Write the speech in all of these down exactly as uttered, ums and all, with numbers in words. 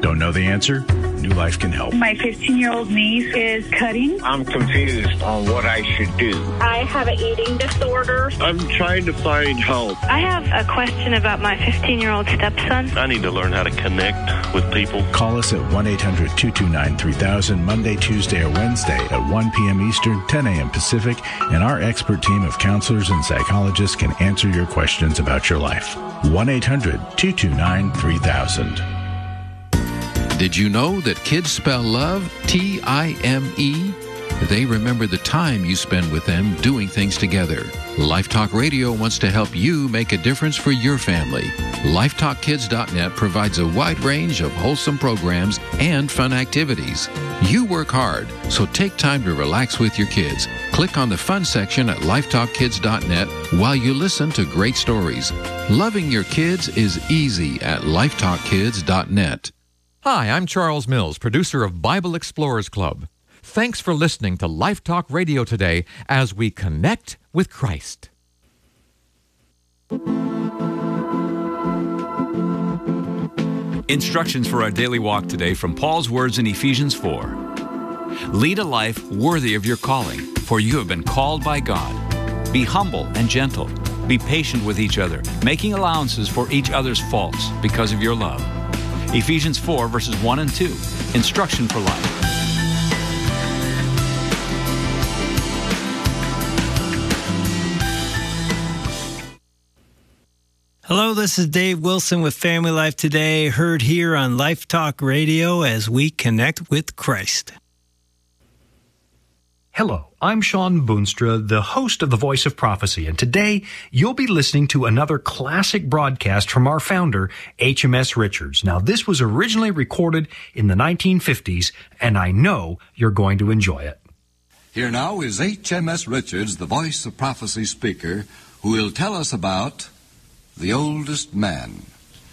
Don't know the answer? New Life can help. My fifteen-year-old niece is cutting. I'm confused on what I should do. I have an eating disorder. I'm trying to find help. I have a question about my fifteen-year-old stepson. I need to learn how to connect with people. Call us at one eight hundred two two nine three thousand Monday, Tuesday, or Wednesday at one p.m. Eastern, ten a.m. Pacific, and our expert team of counselors and psychologists can answer your questions about your life. one eight hundred two two nine three thousand. Did you know that kids spell love T I M E? They remember the time you spend with them doing things together. Life Talk Radio wants to help you make a difference for your family. Life Talk Kids dot net provides a wide range of wholesome programs and fun activities. You work hard, so take time to relax with your kids. Click on the fun section at Life Talk Kids dot net while you listen to great stories. Loving your kids is easy at Life Talk Kids dot net. Hi, I'm Charles Mills, producer of Bible Explorers Club. Thanks for listening to Life Talk Radio today as we connect with Christ. Instructions for our daily walk today from Paul's words in Ephesians four. Lead a life worthy of your calling, for you have been called by God. Be humble and gentle. Be patient with each other, making allowances for each other's faults because of your love. Ephesians four, verses one and two. Instruction for life. Hello, this is Dave Wilson with Family Life Today, heard here on Life Talk Radio as we connect with Christ. Hello, I'm Sean Boonstra, the host of The Voice of Prophecy, and today you'll be listening to another classic broadcast from our founder, H M S Richards. Now, this was originally recorded in the nineteen fifties, and I know you're going to enjoy it. Here now is H M S Richards, the Voice of Prophecy speaker, who will tell us about the oldest man.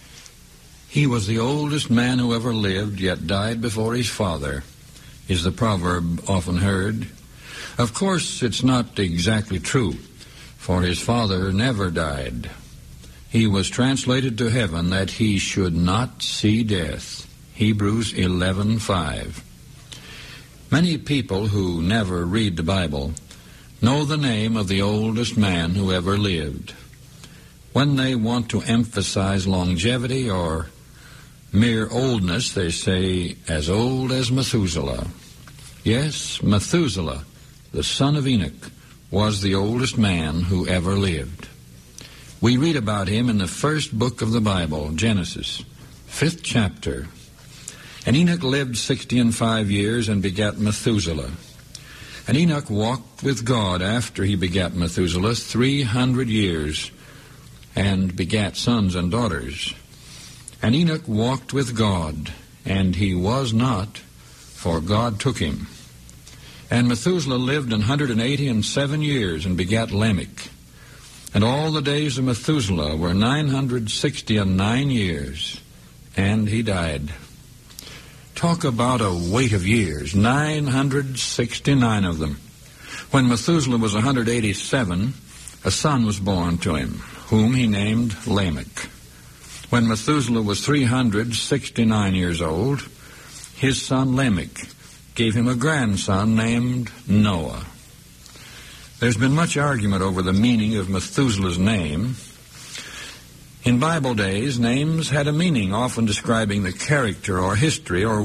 He was the oldest man who ever lived, yet died before his father, is the proverb often heard. Of course, it's not exactly true, for his father never died. He was translated to heaven that he should not see death. Hebrews eleven five. Many people who never read the Bible know the name of the oldest man who ever lived. When they want to emphasize longevity or mere oldness, they say, as old as Methuselah. Yes, Methuselah, the son of Enoch, was the oldest man who ever lived. We read about him in the first book of the Bible, Genesis, fifth chapter. And Enoch lived sixty and five years and begat Methuselah. And Enoch walked with God after he begat Methuselah three hundred years, and begat sons and daughters. And Enoch walked with God, and he was not, for God took him. And Methuselah lived an hundred and eighty and seven years, and begat Lamech. And all the days of Methuselah were nine hundred sixty and nine years, and he died. Talk about a weight of years, nine hundred sixty-nine of them. When Methuselah was one hundred eighty-seven, a son was born to him, whom he named Lamech. When Methuselah was three hundred sixty-nine years old, his son Lamech gave him a grandson named Noah. There's been much argument over the meaning of Methuselah's name. In Bible days, names had a meaning, often describing the character or history or